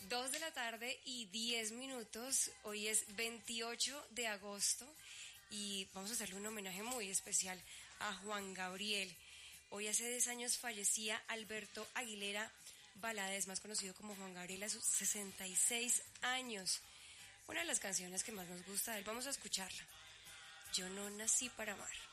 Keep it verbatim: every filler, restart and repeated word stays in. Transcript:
dos de la tarde y diez minutos. Hoy es veintiocho de agosto y vamos a hacerle un homenaje muy especial a Juan Gabriel. Hoy hace diez años fallecía Alberto Aguilera Valadez, más conocido como Juan Gabriel, a sus sesenta y seis años. Una de las canciones que más nos gusta de él, vamos a escucharla. Yo no nací para amar.